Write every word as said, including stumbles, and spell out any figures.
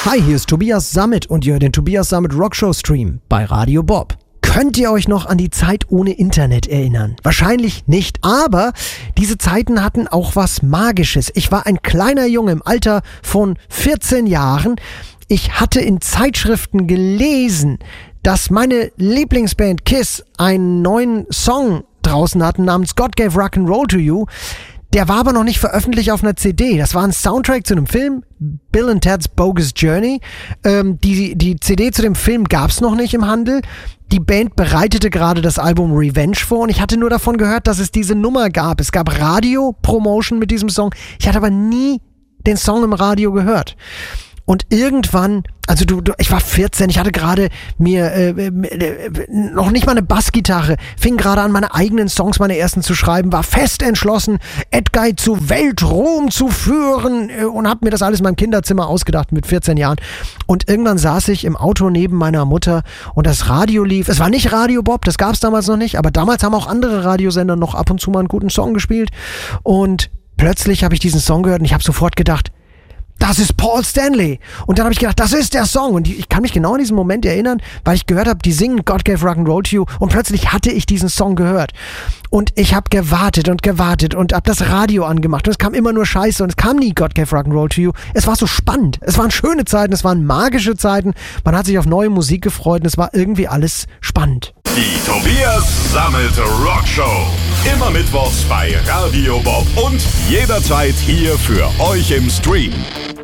Hi, hier ist Tobias Sammet und ihr hört den Tobias Sammet Rockshow Stream bei Radio Bob. Könnt ihr euch noch an die Zeit ohne Internet erinnern? Wahrscheinlich nicht, aber diese Zeiten hatten auch was Magisches. Ich war ein kleiner Junge im Alter von vierzehn Jahren. Ich hatte in Zeitschriften gelesen, dass meine Lieblingsband Kiss einen neuen Song draußen hatten namens God Gave Rock'n'Roll to You. Der war aber noch nicht veröffentlicht auf einer C D. Das war ein Soundtrack zu einem Film, Bill and Ted's Bogus Journey. Ähm, die, die C D zu dem Film gab's noch nicht im Handel. Die Band bereitete gerade das Album Revenge vor und ich hatte nur davon gehört, dass es diese Nummer gab. Es gab Radio-Promotion mit diesem Song. Ich hatte aber nie den Song im Radio gehört. Und irgendwann, also du, du ich war vierzehn, ich hatte gerade mir äh, äh, noch nicht mal eine Bassgitarre, fing gerade an, meine eigenen Songs, meine ersten zu schreiben, war fest entschlossen, Edguy zu Weltruhm zu führen äh, und hab mir das alles in meinem Kinderzimmer ausgedacht mit vierzehn Jahren. Und irgendwann saß ich im Auto neben meiner Mutter und das Radio lief. Es war nicht Radio Bob, das gab's damals noch nicht, aber damals haben auch andere Radiosender noch ab und zu mal einen guten Song gespielt. Und plötzlich habe ich diesen Song gehört und ich habe sofort gedacht, das ist Paul Stanley. Und dann habe ich gedacht, das ist der Song. Und ich kann mich genau an diesen Moment erinnern, weil ich gehört habe, die singen God Gave Rock'n'Roll to You. Und plötzlich hatte ich diesen Song gehört. Und ich habe gewartet und gewartet und habe das Radio angemacht. Und es kam immer nur Scheiße und es kam nie God Gave Rock'n'Roll to You. Es war so spannend. Es waren schöne Zeiten, es waren magische Zeiten. Man hat sich auf neue Musik gefreut und es war irgendwie alles spannend. Die Tobias Sammet Rockshow. Immer mittwochs bei Radio Bob und jederzeit hier für euch im Stream.